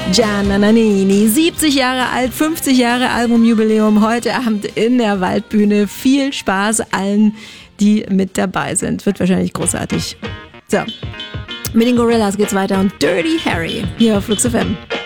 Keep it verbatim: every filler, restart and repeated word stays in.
Gianna Nannini, siebzig Jahre alt, fünfzig Jahre Albumjubiläum heute Abend in der Waldbühne. Viel Spaß allen, die mit dabei sind. Wird wahrscheinlich großartig. So, mit den Gorillas geht's weiter und Dirty Harry hier auf Flux F M.